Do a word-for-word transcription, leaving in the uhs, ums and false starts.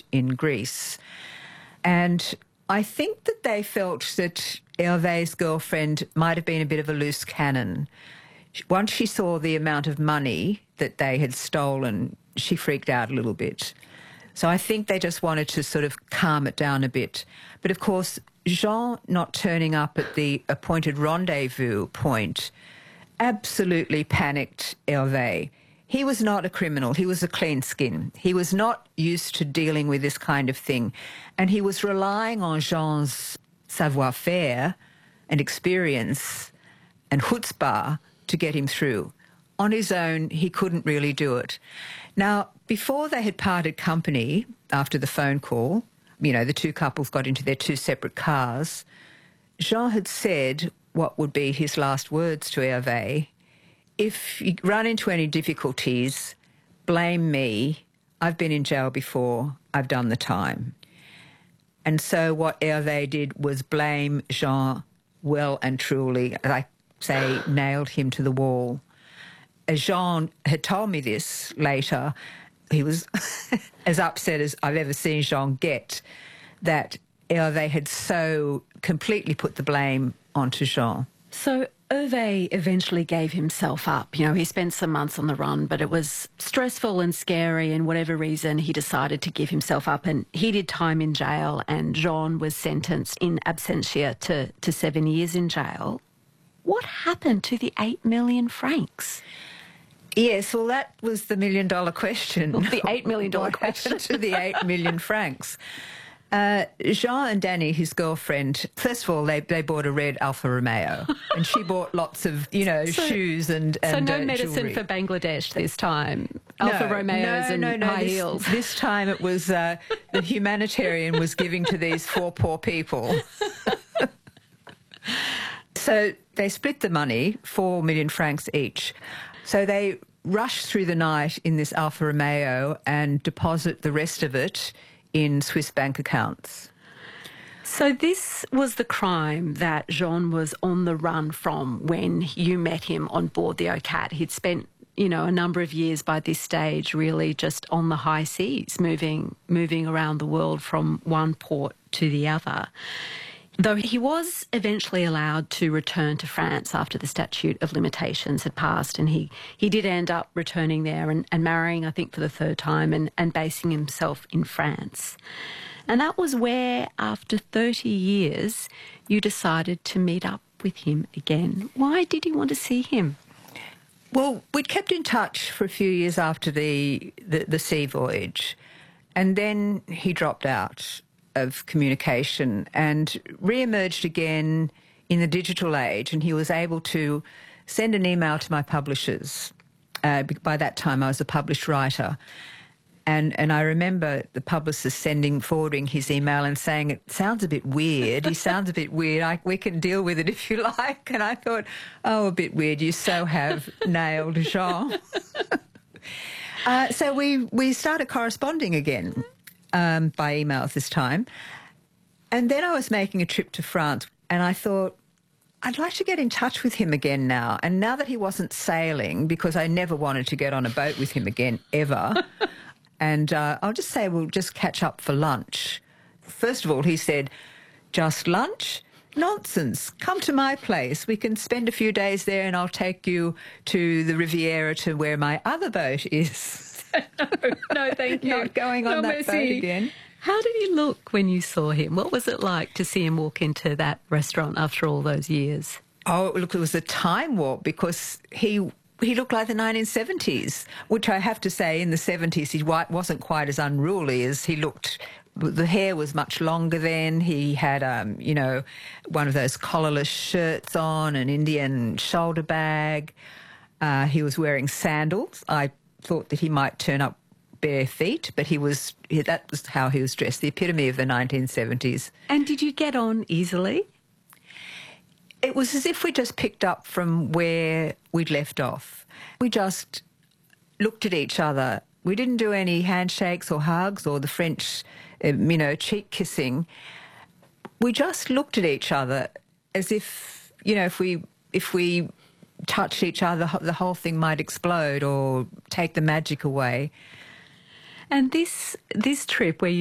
in Greece. And I think that they felt that Hervé's girlfriend might have been a bit of a loose cannon. Once she saw the amount of money that they had stolen, she freaked out a little bit. So I think they just wanted to sort of calm it down a bit. But of course, Jean not turning up at the appointed rendezvous point absolutely panicked Hervé. He was not a criminal. He was a clean skin. He was not used to dealing with this kind of thing. And he was relying on Jean's savoir-faire and experience and chutzpah to get him through. On his own, he couldn't really do it. Now, before they had parted company after the phone call, you know, the two couples got into their two separate cars, Jean had said what would be his last words to Hervé: if you run into any difficulties, blame me. I've been in jail before. I've done the time. And so what Hervé did was blame Jean well and truly, like say, nailed him to the wall. As Jean had told me this later, he was as upset as I've ever seen Jean get, that Hervé had so completely put the blame onto Jean. So Hervé eventually gave himself up. You know, he spent some months on the run, but it was stressful and scary, and whatever reason, he decided to give himself up, and he did time in jail, and Jean was sentenced in absentia to, to seven years in jail. What happened to the eight million francs? Yes, well, that was the million-dollar question. Well, the eight million dollar what question. happened to the eight million francs? Uh, Jean and Danny, his girlfriend, first of all, they, they bought a red Alfa Romeo, and she bought lots of, you know, so, shoes and, and So no uh, medicine jewellery. for Bangladesh this time? Alfa no, Romeos no, and no, no, high this, heels? This time it was uh, the humanitarian was giving to these four poor people. So they split the money, four million francs each. So they rush through the night in this Alfa Romeo and deposit the rest of it in Swiss bank accounts. So this was the crime that Jean was on the run from when you met him on board the Ocat. He'd spent, you know, a number of years by this stage really just on the high seas, moving, moving around the world from one port to the other. Though he was eventually allowed to return to France after the statute of limitations had passed, and he, he did end up returning there and, and marrying, I think, for the third time and, and basing himself in France. And that was where, after thirty years, you decided to meet up with him again. Why did you want to see him? Well, we'd kept in touch for a few years after the, the, the sea voyage, and then he dropped out of communication and re-emerged again in the digital age, and he was able to send an email to my publishers. Uh, by that time I was a published writer, and and I remember the publicist sending, forwarding his email and saying, it sounds a bit weird, he sounds a bit weird, I, we can deal with it if you like. And I thought, oh, a bit weird, you so have nailed Jean. uh, so we, we started corresponding again. Um, by emails this time. And then I was making a trip to France, and I thought, I'd like to get in touch with him again now. And now that he wasn't sailing, because I never wanted to get on a boat with him again, ever, and uh, I'll just say we'll just catch up for lunch. First of all, he said, just lunch? Nonsense. Come to my place. We can spend a few days there and I'll take you to the Riviera to where my other boat is. no, no, thank you. Not going on no, that Mercy. boat again. How did he look when you saw him? What was it like to see him walk into that restaurant after all those years? Oh, look, it was a time warp because he he looked like the nineteen seventies, which I have to say in the seventies he wasn't quite as unruly as he looked. The hair was much longer then. He had, um, you know, one of those collarless shirts on, an Indian shoulder bag. Uh, he was wearing sandals. I thought that he might turn up bare feet, but he was, that was how he was dressed, the epitome of the nineteen seventies. And did you get on easily? It was as if we just picked up from where we'd left off. We just looked at each other. We didn't do any handshakes or hugs or the French, um, you know, cheek kissing. We just looked at each other as if, you know, if we if we touched each other, the whole thing might explode or take the magic away. And this this trip where you